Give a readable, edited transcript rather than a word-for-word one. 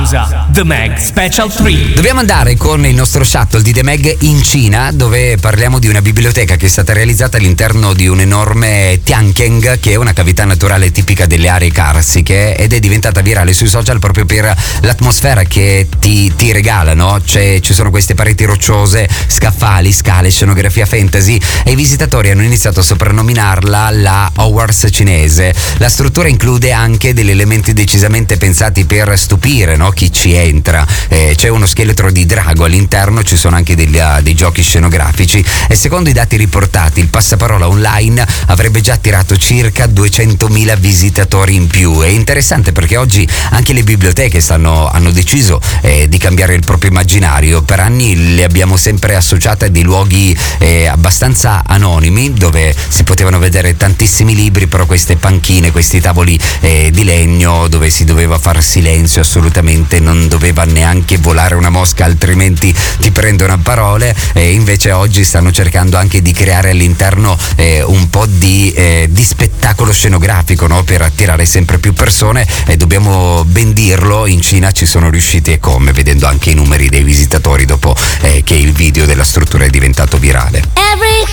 The Meg Special 3. Dobbiamo andare con il nostro shuttle di The Meg in Cina, dove parliamo di una biblioteca che è stata realizzata all'interno di un enorme Tiankeng, che è una cavità naturale tipica delle aree carsiche, ed è diventata virale sui social proprio per l'atmosfera che ti regala, no? Ci sono queste pareti rocciose, scaffali, scale, scenografia fantasy, e i visitatori hanno iniziato a soprannominarla la Hogwarts cinese. La struttura include anche degli elementi decisamente pensati per stupire, no? Chi ci entra. C'è uno scheletro di drago all'interno, ci sono anche dei giochi scenografici, e secondo i dati riportati il passaparola online avrebbe già attirato circa 200.000 visitatori in più. È interessante perché oggi anche le biblioteche hanno deciso di cambiare il proprio immaginario. Per anni le abbiamo sempre associate a dei luoghi abbastanza anonimi, dove si potevano vedere tantissimi libri, però queste panchine, questi tavoli di legno dove si doveva far silenzio, assolutamente non doveva neanche volare una mosca, altrimenti ti prendono a parole. Invece oggi stanno cercando anche di creare all'interno un po' di spettacolo scenografico, no? Per attirare sempre più persone, e dobbiamo ben dirlo, in Cina ci sono riusciti, e come, vedendo anche i numeri dei visitatori dopo che il video della struttura è diventato virale.